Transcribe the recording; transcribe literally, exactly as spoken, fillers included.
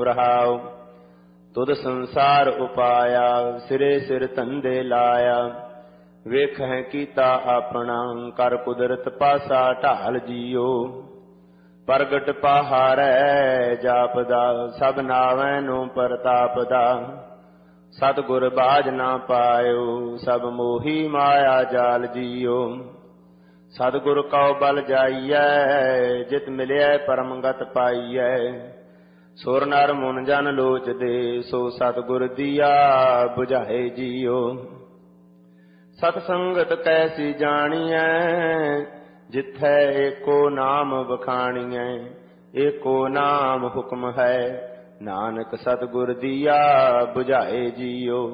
ਰਹਾਉ। ਤੁਧ ਸੰਸਾਰ ਉਪਾਇਆ ਸਿਰੇ ਸਿਰ ਧੰਦੇ ਲਾਇਆ। ਵੇਖੈ ਕੀਤਾ ਆਪਣਾ ਕਰ ਕੁਦਰਤ ਪਾਸਾ ਢਾਲ ਜੀਓ। ਪ੍ਰਗਟ ਪਹਾੜੈ ਜਾਪਦਾ ਸਭ ਨਾਵੈ ਨੂੰ ਪ੍ਰਤਾਪ ਦਾ। ਸਤਿਗੁਰ ਬਾਝ ਨਾ ਪਾਇਓ ਸਭ ਮੋਹੀ ਮਾਇਆ ਜਾਲ ਜੀਓ। ਸਤਿਗੁਰ ਕਉ ਬਲ ਜਾਈਐ ਜਿਤ ਮਿਲਿਐ ਪਰਮਗਤ ਪਾਈਐ। ਸੁਰ ਨਰ ਮੁਨ ਜਨ ਲੋਚਦੇ ਸੋ ਸਤਿਗੁਰ ਦੀਆ ਬੁਝਾਏ ਜੀਓ। ਸਤ ਸੰਗਤ ਕੈਸੀ ਜਾਣੀਐ ਜਿਥੈ ਏਕੋ ਨਾਮ ਵਖਾਣੀਐ। ਏਕੋ ਨਾਮ ਹੁਕਮ ਹੈ ਨਾਨਕ ਸਤਿਗੁਰ ਦੀਆ ਬੁਝਾਏ ਜੀਓ।